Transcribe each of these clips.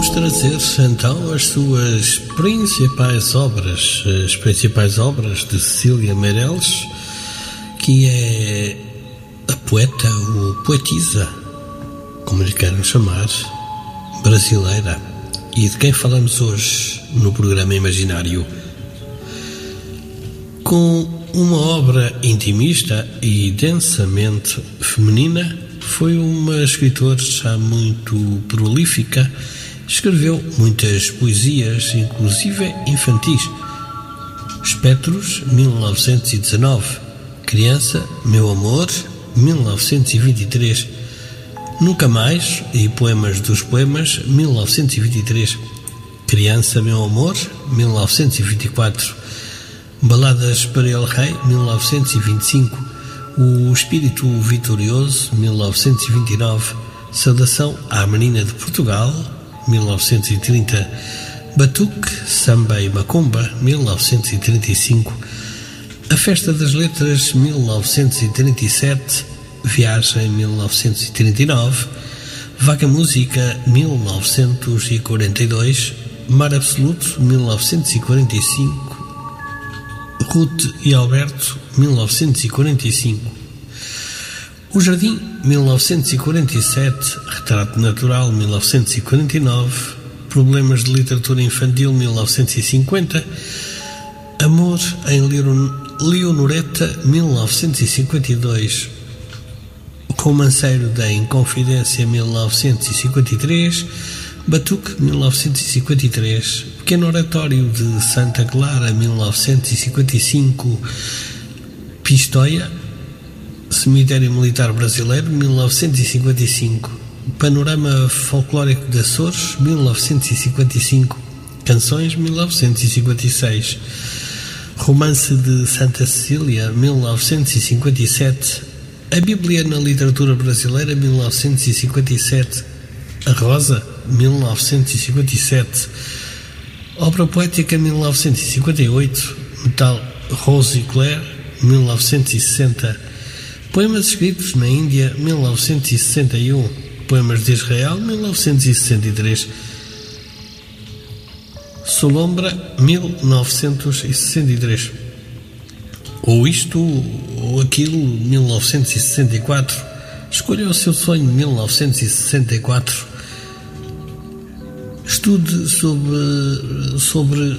vamos trazer então as suas principais obras, as principais obras de Cecília Meirelles, que é a poeta ou poetisa, como lhe queiram chamar, brasileira, e de quem falamos hoje no programa Imaginário. Com uma obra intimista e densamente feminina, foi uma escritora já muito prolífica, escreveu muitas poesias, inclusive infantis. Espectros, 1919. Criança, Meu Amor, 1923. Nunca Mais e Poemas dos Poemas, 1923. Criança, Meu Amor, 1924. Baladas para El Rei, 1925. O Espírito Vitorioso, 1929. Saudação à Menina de Portugal, 1930. Batuque, Samba e Macumba, 1935. A Festa das Letras, 1937. Viagem, 1939. Vaga Música, 1942. Mar Absoluto, 1945. Ruth e Alberto, 1945. O Jardim, 1947. Retrato Natural, 1949. Problemas de Literatura Infantil, 1950. Amor em Leonoreta, 1952. Romanceiro da Inconfidência, 1953. Batuque, 1953. Pequeno Oratório de Santa Clara, 1955. Pistoia, Cemitério Militar Brasileiro, 1955. Panorama Folclórico de Açores, 1955. Canções, 1956. Romance de Santa Cecília, 1957. A Bíblia na Literatura Brasileira, 1957. A Rosa, 1957. Obra Poética, 1958. Metal, Rose e Claire, 1960. Poemas escritos na Índia, 1961. Poemas de Israel, 1963. Solombra, 1963. Ou Isto ou Aquilo, 1964. Escolha o seu sonho, 1964. Estude sobre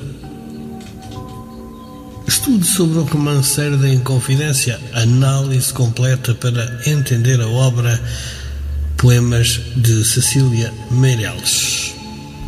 o Romanceiro da Inconfidência. Análise completa para entender a obra Poemas de Cecília Meirelles.